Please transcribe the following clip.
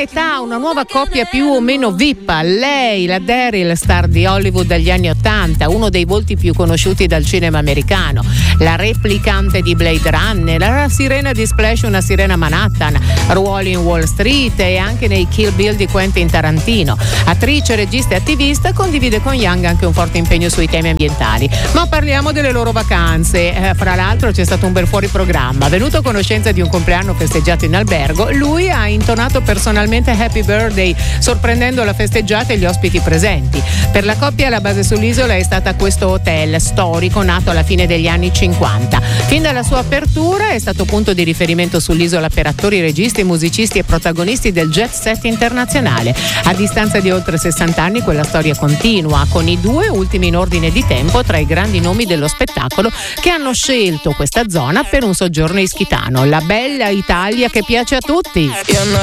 età una nuova coppia più o meno VIP. Lei, la Daryl, star di Hollywood dagli anni '80, uno dei volti più conosciuti dal cinema americano, la replicante di Blade Runner, la sirena di Splash, una sirena Manhattan, ruoli in Wall Street e anche nei Kill Bill di Quentin Tarantino. Attrice, regista e attivista, condivide con Young anche un forte impegno sui temi ambientali. Ma parliamo delle loro vacanze. Fra l'altro c'è stato un bel fuori programma. Venuto a conoscenza di un compleanno festeggiato in albergo, lui ha intonato personalmente Happy Birthday, sorprendendo la festeggiata e gli ospiti presenti. Per la coppia la base sull'isola è stata questo hotel storico nato alla fine degli anni 50. Fin dalla sua apertura è stato punto di riferimento sull'isola per attori, registi, musicisti e protagonisti del jet set internazionale. A distanza di oltre 60 anni quella storia continua, con i due ultimi in ordine di tempo tra i grandi nomi dello spettacolo che hanno scelto questa zona per un soggiorno ischitano. La bella Italia che piace a tutti.